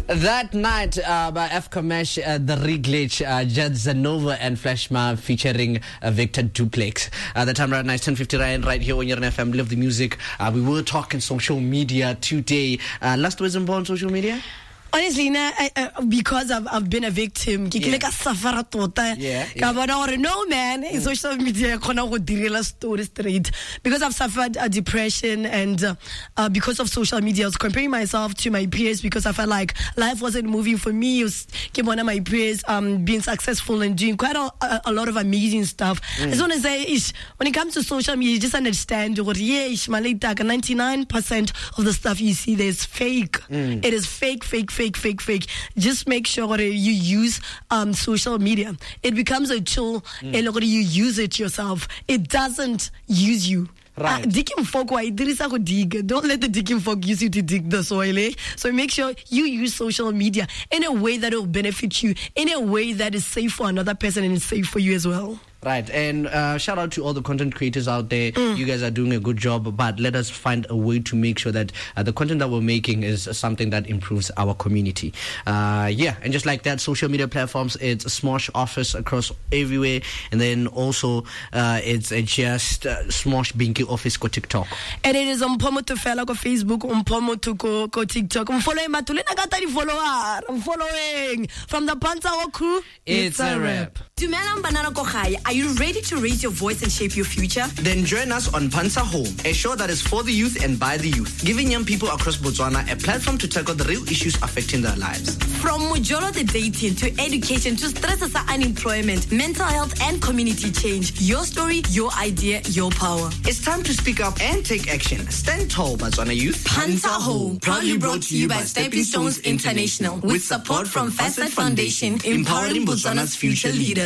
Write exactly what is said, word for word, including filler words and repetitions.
That night uh, by F. Kamesh, uh, The Reglitch, uh, Jed Zanova and Flashma featuring uh, Victor Duplex. Uh, the time right now is ten fifty-nine right here on your F M. Love the music. Uh, we were talking social media today. Uh, last words on social media? Honestly, nah, I, uh, because I've I've been a victim, yeah. yeah, yeah. No man, in social media, story straight because I've suffered a depression and uh, uh, because of social media, I was comparing myself to my peers because I felt like life wasn't moving for me. It was one of my peers um being successful and doing quite a, a, a lot of amazing stuff. Mm. I just want to say, ish, when it comes to social media, you just understand ninety-nine percent of the stuff you see there is fake. Mm. It is fake, fake, fake. Fake, fake, fake. Just make sure that you use um, social media. It becomes a tool, mm. and you use it yourself. It doesn't use you. Right. Uh, digging folk, why there is a dig. Don't let the digging folk use you to dig the soil. Eh? So make sure you use social media in a way that will benefit you, in a way that is safe for another person and is safe for you as well. Right, and uh, shout out to all the content creators out there. Mm. You guys are doing a good job, but let us find a way to make sure that uh, the content that we're making is something that improves our community. Uh, yeah, and just like that, social media platforms, it's Smosh Office across everywhere, and then also uh, it's uh, just uh, Smosh Binky Office ko TikTok. And it is on Pomo to Fela ko Facebook, on Pomo to ko, ko TikTok. I'm following Matulina Gatari follower. I'm following from the Pansawa crew. It's, it's a rap. Dumelang Banana Kohai. Are you ready to raise your voice and shape your future? Then join us on Pansa Home, a show that is for the youth and by the youth, giving young people across Botswana a platform to tackle the real issues affecting their lives. From Mujolo the dating to education to stress as unemployment, mental health and community change. Your story, your idea, your power. It's time to speak up and take action. Stand tall, Botswana youth. Pansa Home, proudly brought to you by Stepping Stones International with support from Facet Foundation, empowering Botswana's future leaders.